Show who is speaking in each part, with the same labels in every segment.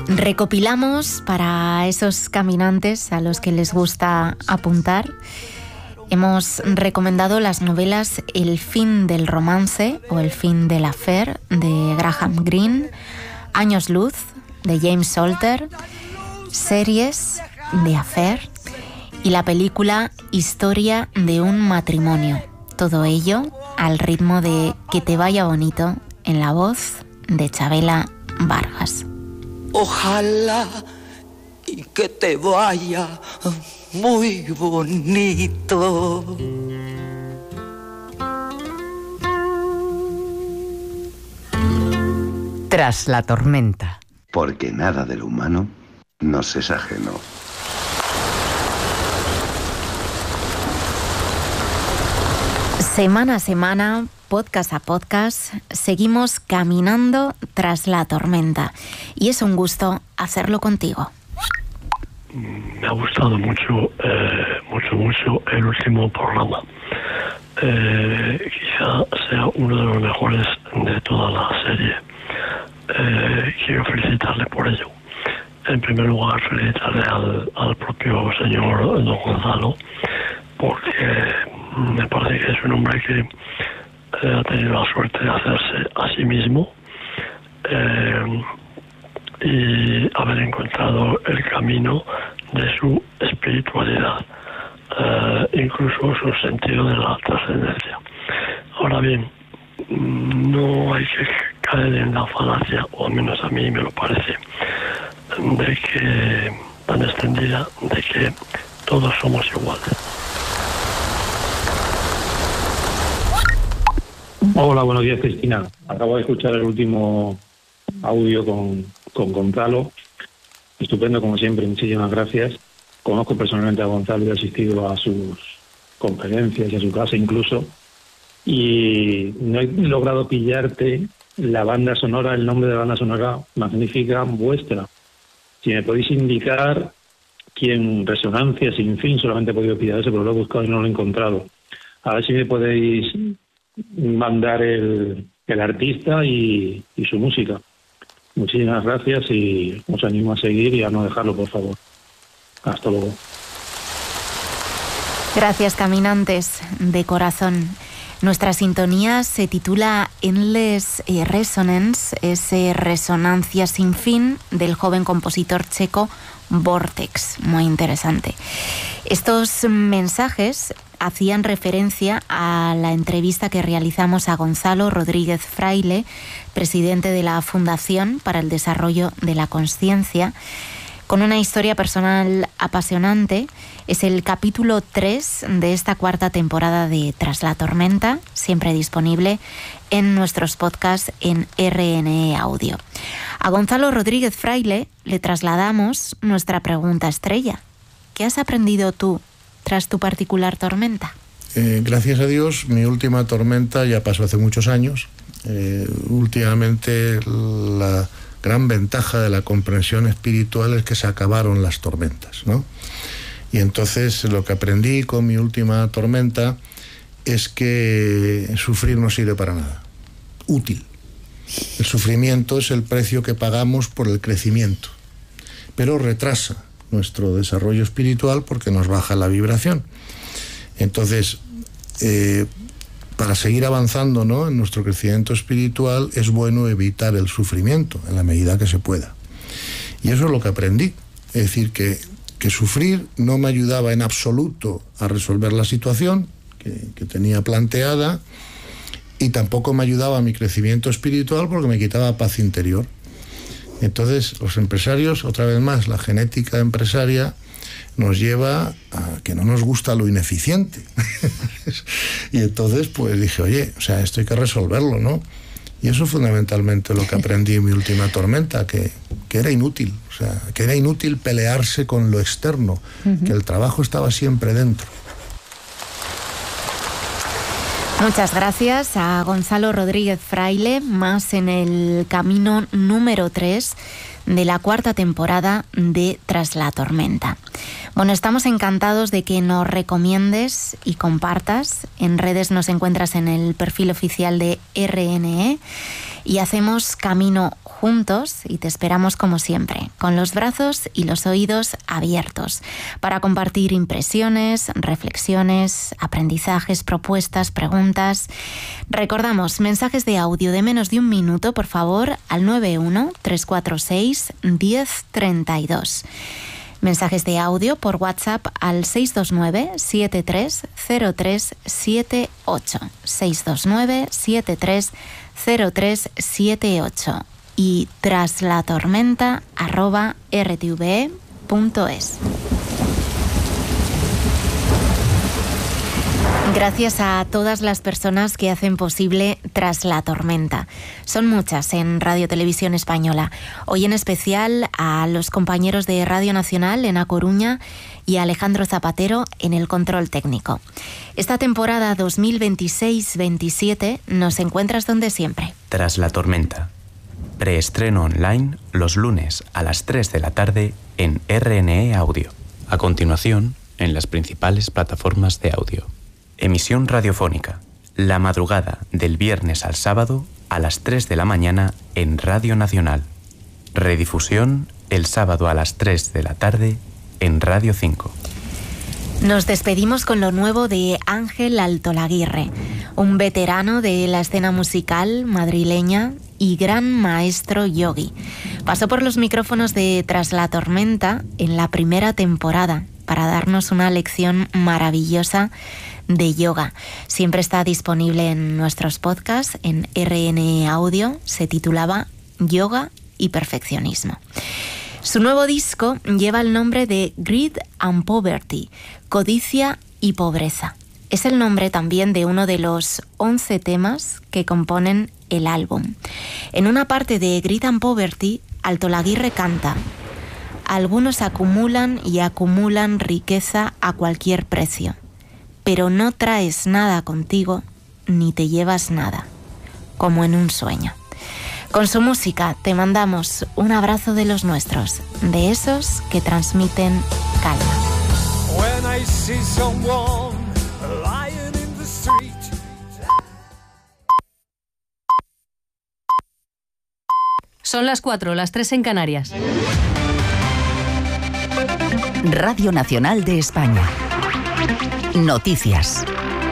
Speaker 1: Recopilamos para esos caminantes a los que les gusta apuntar. Hemos recomendado las novelas El fin del romance o El fin del affair de Graham Greene, Años luz de James Salter, series de Affair y la película Historia de un matrimonio. Todo ello al ritmo de Que te vaya bonito, en la voz de Chabela Vargas.
Speaker 2: Ojalá y que te vaya muy bonito.
Speaker 3: Tras la tormenta.
Speaker 4: Porque nada del humano nos es ajeno.
Speaker 1: Semana a semana, podcast a podcast, seguimos caminando tras la tormenta. Y es un gusto hacerlo contigo.
Speaker 5: Me ha gustado mucho el último programa. Quizá sea uno de los mejores de toda la serie. Quiero felicitarle por ello. En primer lugar, felicitarle al propio señor don Gonzalo, porque me parece que es un hombre que ha tenido la suerte de hacerse a sí mismo y haber encontrado el camino de su espiritualidad, incluso su sentido de la trascendencia. Ahora bien, no hay que caer en la falacia, o al menos a mí me lo parece, de que tan extendida, de que todos somos iguales.
Speaker 6: Hola, buenos días, Cristina. Acabo de escuchar el último audio con Gonzalo. Estupendo, como siempre, muchísimas gracias. Conozco personalmente a Gonzalo y he asistido a sus conferencias y a su casa incluso. Y no he logrado pillarte la banda sonora, el nombre de la banda sonora magnífica vuestra. Si me podéis indicar quién, Resonancia Sin Fin, solamente he podido pillar eso, pero lo he buscado y no lo he encontrado. A ver si me podéis mandar el artista y su música. Muchísimas gracias y os animo a seguir y a no dejarlo, por favor. Hasta luego.
Speaker 1: Gracias, caminantes de corazón. Nuestra sintonía se titula Endless Resonance, es Resonancia Sin Fin del joven compositor checo Vortex. Muy interesante. Estos mensajes hacían referencia a la entrevista que realizamos a Gonzalo Rodríguez Fraile, presidente de la Fundación para el Desarrollo de la Consciencia, con una historia personal apasionante. Es el capítulo 3 de esta cuarta temporada de Tras la Tormenta, siempre disponible en nuestros podcasts en RNE Audio. A Gonzalo Rodríguez Fraile le trasladamos nuestra pregunta estrella. ¿Qué has aprendido tú tras tu particular tormenta?
Speaker 7: Gracias a Dios, mi última tormenta ya pasó hace muchos años. Últimamente la gran ventaja de la comprensión espiritual es que se acabaron las tormentas, ¿no? Y entonces lo que aprendí con mi última tormenta es que sufrir no sirve para nada. Útil. El sufrimiento es el precio que pagamos por el crecimiento, pero retrasa nuestro desarrollo espiritual porque nos baja la vibración. Entonces, para seguir avanzando, ¿no?, en nuestro crecimiento espiritual es bueno evitar el sufrimiento en la medida que se pueda. Y eso es lo que aprendí. Es decir, que sufrir no me ayudaba en absoluto a resolver la situación que tenía planteada, y tampoco me ayudaba a mi crecimiento espiritual porque me quitaba paz interior. Entonces, los empresarios, otra vez más, la genética empresaria nos lleva a que no nos gusta lo ineficiente. Y entonces, pues dije, oye, o sea, esto hay que resolverlo, ¿no? Y eso es fundamentalmente lo que aprendí en mi última tormenta, que era inútil, o sea, que era inútil pelearse con lo externo, que el trabajo estaba siempre dentro.
Speaker 1: Muchas gracias a Gonzalo Rodríguez Fraile, más en el camino número 3 de la 4ª temporada de Tras la tormenta. Bueno, estamos encantados de que nos recomiendes y compartas. En redes nos encuentras en el perfil oficial de RNE y hacemos camino juntos y te esperamos como siempre, con los brazos y los oídos abiertos, para compartir impresiones, reflexiones, aprendizajes, propuestas, preguntas. Recordamos, mensajes de audio de menos de 1 minuto, por favor, al 91-346-1032. Mensajes de audio por WhatsApp al 629-730378. 629-730378. Y traslatormenta@rtve.es. Gracias a todas las personas que hacen posible Tras la tormenta. Son muchas en Radio Televisión Española. Hoy en especial a los compañeros de Radio Nacional en A Coruña y a Alejandro Zapatero en el control técnico. Esta temporada 2026-27 nos encuentras donde siempre.
Speaker 8: Tras la tormenta. Preestreno online los lunes a las 3 de la tarde en RNE Audio. A continuación, en las principales plataformas de audio. Emisión radiofónica, la madrugada del viernes al sábado a las 3 de la mañana en Radio Nacional. Redifusión el sábado a las 3 de la tarde en Radio 5.
Speaker 1: Nos despedimos con lo nuevo de Ángel Altolaguirre, un veterano de la escena musical madrileña y gran maestro yogi. Pasó por los micrófonos de Tras la tormenta en la primera temporada para darnos una lección maravillosa de yoga. Siempre está disponible en nuestros podcasts, en RNE Audio. Se titulaba Yoga y Perfeccionismo. Su nuevo disco lleva el nombre de Greed and Poverty, Codicia y Pobreza. Es el nombre también de uno de los 11 temas que componen el álbum. En una parte de Greed and Poverty, Altolaguirre canta: algunos acumulan y acumulan riqueza a cualquier precio, pero no traes nada contigo ni te llevas nada, como en un sueño. Con su música te mandamos un abrazo de los nuestros, de esos que transmiten calma.
Speaker 9: Son las 4, las 3 en Canarias.
Speaker 3: Radio Nacional de España. Noticias.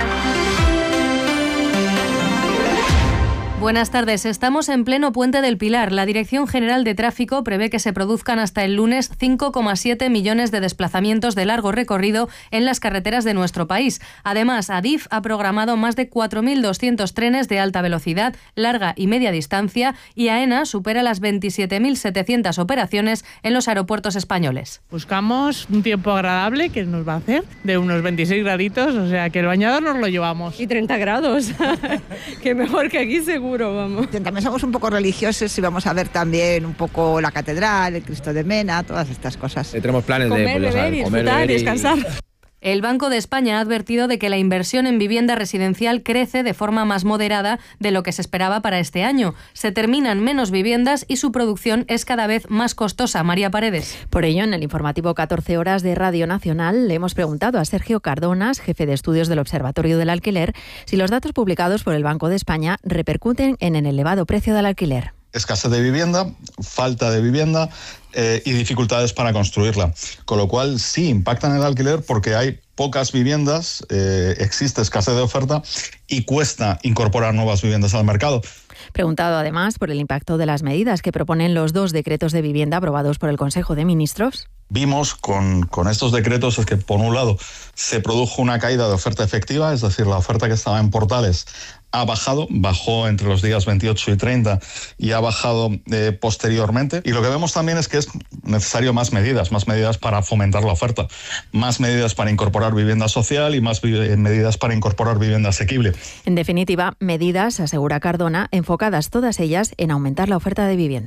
Speaker 9: Buenas tardes. Estamos en pleno Puente del Pilar. La Dirección General de Tráfico prevé que se produzcan hasta el lunes 5,7 millones de desplazamientos de largo recorrido en las carreteras de nuestro país. Además, Adif ha programado más de 4.200 trenes de alta velocidad, larga y media distancia, y AENA supera las 27.700 operaciones en los aeropuertos españoles.
Speaker 10: Buscamos un tiempo agradable que nos va a hacer de unos 26 graditos, o sea que el bañador nos lo llevamos.
Speaker 11: Y 30 grados, que mejor que aquí seguro. Vamos.
Speaker 12: También somos un poco religiosos y vamos a ver también un poco la catedral, el Cristo de Mena, todas estas cosas.
Speaker 13: Tenemos planes
Speaker 11: comer,
Speaker 13: de
Speaker 11: beber, disfrutar y descansar.
Speaker 9: El Banco de España ha advertido de que la inversión en vivienda residencial crece de forma más moderada de lo que se esperaba para este año. Se terminan menos viviendas y su producción es cada vez más costosa. María Paredes.
Speaker 14: Por ello, en el informativo 14 horas de Radio Nacional le hemos preguntado a Sergio Cardonas, jefe de estudios del Observatorio del Alquiler, si los datos publicados por el Banco de España repercuten en el elevado precio del alquiler.
Speaker 15: Escasez de vivienda, falta de vivienda y dificultades para construirla. Con lo cual sí impacta en el alquiler porque hay pocas viviendas, existe escasez de oferta y cuesta incorporar nuevas viviendas al mercado.
Speaker 14: Preguntado además por el impacto de las medidas que proponen los 2 decretos de vivienda aprobados por el Consejo de Ministros.
Speaker 15: Vimos con estos decretos es que, por un lado, se produjo una caída de oferta efectiva, es decir, la oferta que estaba en portales bajó entre los días 28 y 30 y ha bajado posteriormente. Y lo que vemos también es que es necesario más medidas para fomentar la oferta, más medidas para incorporar vivienda social y más medidas para incorporar vivienda asequible.
Speaker 14: En definitiva, medidas, asegura Cardona, enfocadas todas ellas en aumentar la oferta de vivienda.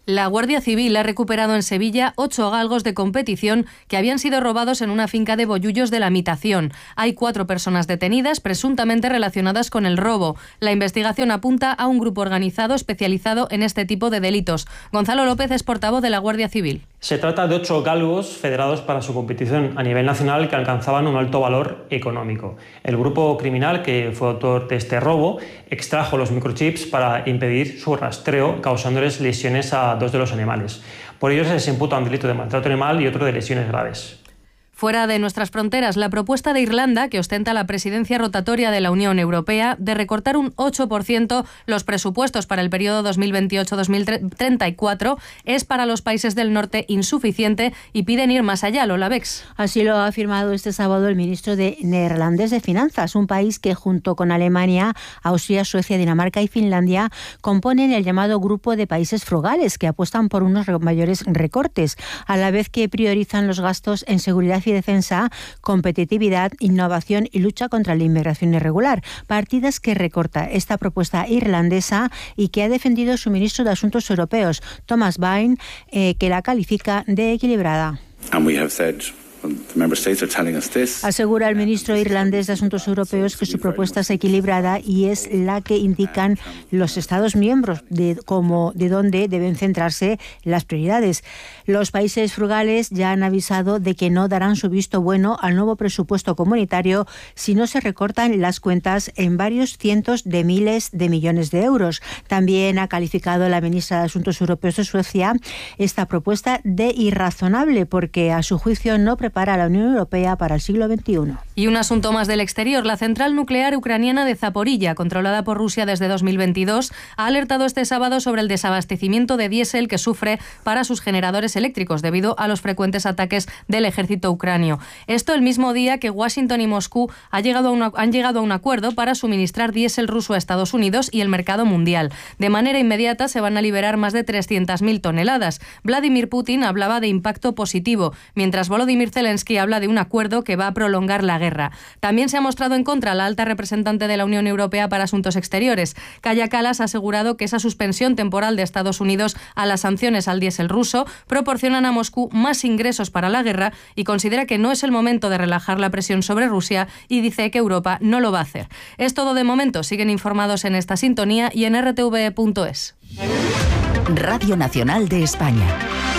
Speaker 9: La Guardia Civil ha recuperado en Sevilla 8 galgos de competición que habían sido robados en una finca de Bollullos de la Mitación. Hay 4 personas detenidas, presuntamente relacionadas con el robo. La investigación apunta a un grupo organizado especializado en este tipo de delitos. Gonzalo López es portavoz de la Guardia Civil.
Speaker 13: Se trata de 8 galgos federados para su competición a nivel nacional que alcanzaban un alto valor económico. El grupo criminal que fue autor de este robo extrajo los microchips para impedir su rastreo, causándoles lesiones a 2 de los animales. Por ello se les imputa un delito de maltrato animal y otro de lesiones graves.
Speaker 9: Fuera de nuestras fronteras, la propuesta de Irlanda, que ostenta la presidencia rotatoria de la Unión Europea, de recortar un 8% los presupuestos para el periodo 2028-2034, es para los países del norte insuficiente y piden ir más allá. Lola Bex.
Speaker 16: Así lo ha afirmado este sábado el ministro neerlandés de Finanzas, un país que junto con Alemania, Austria, Suecia, Dinamarca y Finlandia componen el llamado grupo de países frugales que apuestan por unos mayores recortes, a la vez que priorizan los gastos en seguridad y defensa, competitividad, innovación y lucha contra la inmigración irregular, partidas que recorta esta propuesta irlandesa y que ha defendido su ministro de Asuntos Europeos, Thomas Bain, que la califica de equilibrada. Asegura el ministro irlandés de Asuntos Europeos que su propuesta es equilibrada y es la que indican los Estados miembros de dónde deben centrarse las prioridades. Los países frugales ya han avisado de que no darán su visto bueno al nuevo presupuesto comunitario si no se recortan las cuentas en varios cientos de miles de millones de euros. También ha calificado la ministra de Asuntos Europeos de Suecia esta propuesta de irrazonable porque a su juicio no prepara a la Unión Europea para el siglo XXI.
Speaker 9: Y un asunto más del exterior. La central nuclear ucraniana de Zaporilla, controlada por Rusia desde 2022, ha alertado este sábado sobre el desabastecimiento de diésel que sufre para sus generadores eléctricos debido a los frecuentes ataques del ejército ucranio. Esto el mismo día que Washington y Moscú han llegado a un acuerdo para suministrar diésel ruso a Estados Unidos y el mercado mundial. De manera inmediata se van a liberar más de 300.000 toneladas. Vladimir Putin hablaba de impacto positivo, mientras Volodymyr Zelensky habla de un acuerdo que va a prolongar la guerra. También se ha mostrado en contra la alta representante de la Unión Europea para Asuntos Exteriores. Kaja Kallas ha asegurado que esa suspensión temporal de Estados Unidos a las sanciones al diésel ruso proporcionan a Moscú más ingresos para la guerra y considera que no es el momento de relajar la presión sobre Rusia y dice que Europa no lo va a hacer. Es todo de momento. Siguen informados en esta sintonía y en rtv.es.
Speaker 3: Radio Nacional de España.